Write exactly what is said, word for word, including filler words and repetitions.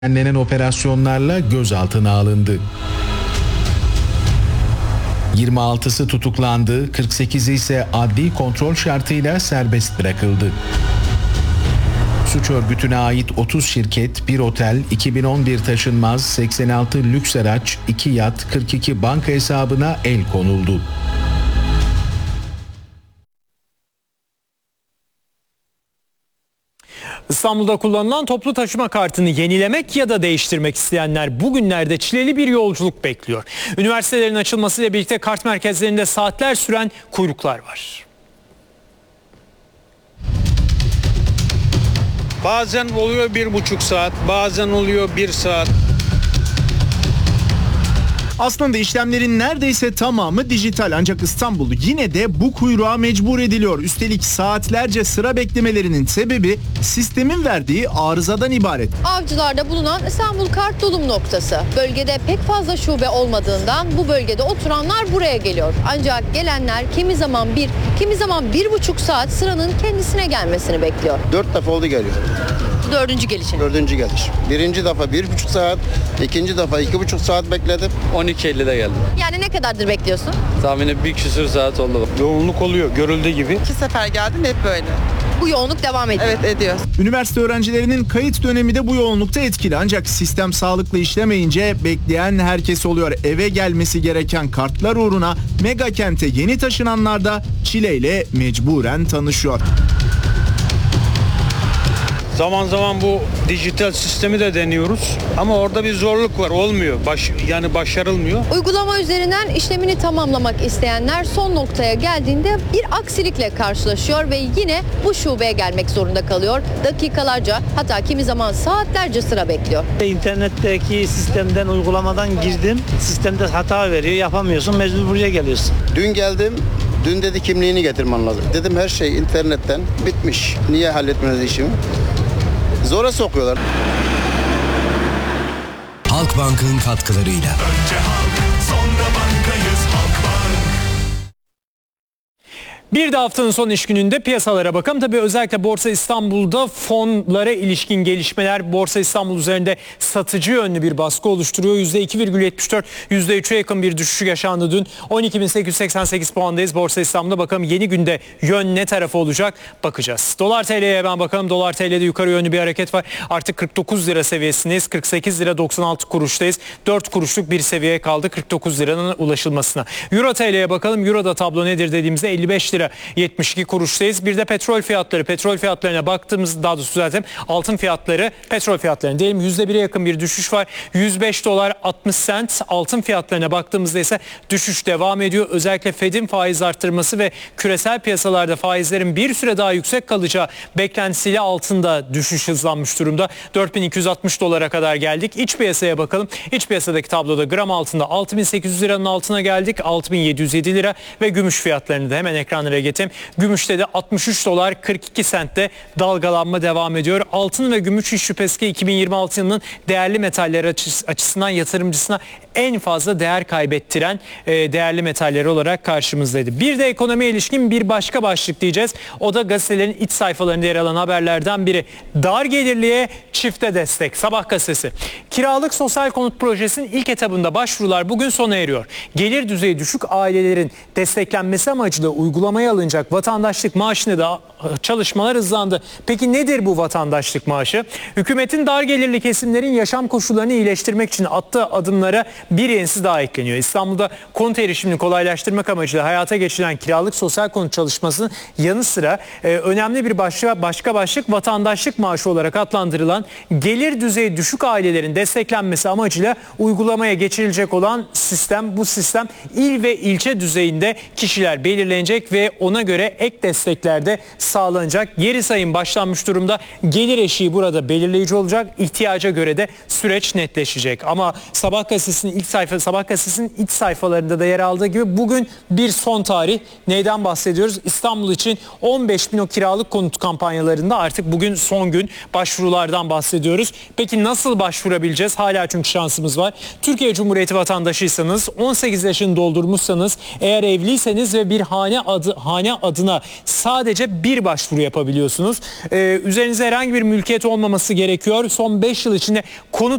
düzenlenen operasyonlarla gözaltına alındı. yirmi altısı tutuklandı, kırk sekizi ise adli kontrol şartıyla serbest bırakıldı. Suç örgütüne ait otuz şirket, bir otel, iki bin on bir taşınmaz, seksen altı lüks araç, iki yat, kırk iki banka hesabına el konuldu. İstanbul'da kullanılan toplu taşıma kartını yenilemek ya da değiştirmek isteyenler bugünlerde çileli bir yolculuk bekliyor. Üniversitelerin açılmasıyla birlikte kart merkezlerinde saatler süren kuyruklar var. Bazen oluyor bir buçuk saat, bazen oluyor bir saat. Aslında işlemlerin neredeyse tamamı dijital, ancak İstanbul yine de bu kuyruğa mecbur ediliyor. Üstelik saatlerce sıra beklemelerinin sebebi sistemin verdiği arızadan ibaret. Avcılar'da bulunan İstanbul Kart Dolum Noktası. Bölgede pek fazla şube olmadığından bu bölgede oturanlar buraya geliyor. Ancak gelenler kimi zaman bir, kimi zaman bir buçuk saat sıranın kendisine gelmesini bekliyor. Dört defa oldu geliyor. Dördüncü gelişin. Dördüncü geliş. Birinci defa bir buçuk saat, ikinci defa iki buçuk saat bekledim. on iki ellide geldim. Yani ne kadardır bekliyorsun? Tahmini bir küsür saat oldu. Yoğunluk oluyor, görüldüğü gibi. İki sefer geldim, hep böyle. Bu yoğunluk devam ediyor. Evet, ediyor. Üniversite öğrencilerinin kayıt dönemi de bu yoğunlukta etkili, ancak sistem sağlıklı işlemeyince bekleyen herkes oluyor. Eve gelmesi gereken kartlar uğruna mega kente yeni taşınanlar da çileyle mecburen tanışıyor. Zaman zaman bu dijital sistemi de deniyoruz ama orada bir zorluk var, olmuyor. Baş, yani başarılmıyor. Uygulama üzerinden işlemini tamamlamak isteyenler son noktaya geldiğinde bir aksilikle karşılaşıyor ve yine bu şubeye gelmek zorunda kalıyor. Dakikalarca, hatta kimi zaman saatlerce sıra bekliyor. İnternetteki sistemden, uygulamadan girdim. Sistemde hata veriyor, yapamıyorsun, mecbur buraya geliyorsun. Dün geldim, dün dedi kimliğini getirmen lazım. Dedim her şey internetten bitmiş. Niye halletmeniz işimi? Zora sokuyorlar. Halkbank'ın katkılarıyla. Önce halk, sonra bankayız Halkbank. Bir de haftanın son iş gününde piyasalara bakalım. Tabii özellikle Borsa İstanbul'da fonlara ilişkin gelişmeler Borsa İstanbul üzerinde satıcı yönlü bir baskı oluşturuyor. yüzde iki virgül yetmiş dört, yüzde üçe yakın bir düşüş yaşandı dün. on iki bin sekiz yüz seksen sekiz puandayız Borsa İstanbul'da. Bakalım yeni günde yön ne tarafı olacak bakacağız. Dolar T L'ye ben bakalım. Dolar T L'de yukarı yönlü bir hareket var. Artık kırk dokuz lira seviyesindeyiz. kırk sekiz lira doksan altı kuruştayız. dört kuruşluk bir seviyeye kaldı kırk dokuz liranın ulaşılmasına. Euro T L'ye bakalım. Euro'da tablo nedir dediğimizde elli beş lira yetmiş iki kuruştayız. Bir de petrol fiyatları. Petrol fiyatlarına baktığımız, daha doğrusu zaten altın fiyatları, petrol fiyatlarına diyelim yüzde bire yakın bir düşüş var. yüz beş dolar altmış sent. Altın fiyatlarına baktığımızda ise düşüş devam ediyor. Özellikle Fed'in faiz arttırması ve küresel piyasalarda faizlerin bir süre daha yüksek kalacağı beklentisiyle altında düşüş hızlanmış durumda. dört bin iki yüz altmış dolara kadar geldik. İç piyasaya bakalım. İç piyasadaki tabloda gram altında altı bin sekiz yüz liranın altına geldik. altı bin yedi yüz yedi lira ve gümüş fiyatlarını da hemen ekranlara getireyim. Gümüşte de altmış üç dolar kırk iki sentte dalgalanma devam ediyor. Altın ve gümüş hiç şüphesiz ki iki bin yirmi altı yılının değerli metaller açısından yatırımcısına en fazla değer kaybettiren değerli metaller olarak karşımızdaydı. Bir de ekonomiye ilişkin bir başka başlık diyeceğiz. O da gazetelerin iç sayfalarında yer alan haberlerden biri. Dar gelirliye çifte destek. Sabah gazetesi. Kiralık sosyal konut projesinin ilk etabında başvurular bugün sona eriyor. Gelir düzeyi düşük ailelerin desteklenmesi amacıyla uygulamaya alınacak vatandaşlık maaşına da çalışmalar hızlandı. Peki nedir bu vatandaşlık maaşı? Hükümetin dar gelirli kesimlerin yaşam koşullarını iyileştirmek için attığı adımlara bir yenisi daha ekleniyor. İstanbul'da konut erişimini kolaylaştırmak amacıyla hayata geçirilen kiralık sosyal konut çalışmasının yanı sıra e, önemli bir başka, başka başlık vatandaşlık maaşı olarak adlandırılan gelir düzeyi düşük ailelerin desteklenmesi amacıyla uygulamaya geçirilecek olan sistem. Bu sistem il ve ilçe düzeyinde kişiler belirlenecek ve ona göre ek desteklerde sağlanacak. Geri sayım başlanmış durumda. Gelir eşiği burada belirleyici olacak. İhtiyaca göre de süreç netleşecek. Ama Sabah gazetesinin ilk sayfa, Sabah gazetesinin iç sayfalarında da yer aldığı gibi bugün bir son tarih. Neyden bahsediyoruz? İstanbul için on beş bin o kiralık konut kampanyalarında artık bugün son gün başvurulardan bahsediyoruz. Peki nasıl başvurabileceğiz? Hala çünkü şansımız var. Türkiye Cumhuriyeti vatandaşıysanız, on sekiz yaşını doldurmuşsanız, eğer evliyseniz ve bir hane adı adı, hane adına sadece bir başvuru yapabiliyorsunuz. Ee, üzerinizde herhangi bir mülkiyet olmaması gerekiyor. Son beş yıl içinde konut